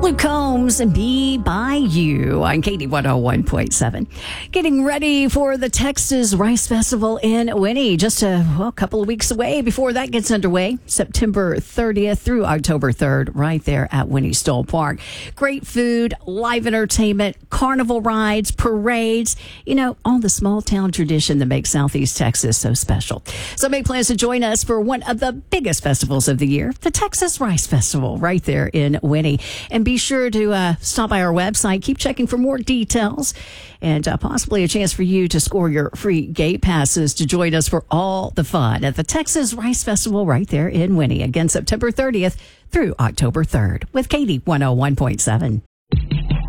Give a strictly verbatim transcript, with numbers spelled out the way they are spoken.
Luke Combs and Be By You on Katie one oh one point seven. Getting ready for the Texas Rice Festival in Winnie. Just a well, couple of weeks away before that gets underway. September thirtieth through October third, right there at Winnie Stoll Park. Great food, live entertainment, carnival rides, parades. You know, all the small town tradition that makes Southeast Texas so special. So make plans to join us for one of the biggest festivals of the year, the Texas Rice Festival, right there in Winnie. And be sure to uh, stop by our website. Keep checking for more details and uh, possibly a chance for you to score your free gate passes to join us for all the fun at the Texas Rice Festival right there in Winnie. Again, September thirtieth through October third with Katie one oh one point seven.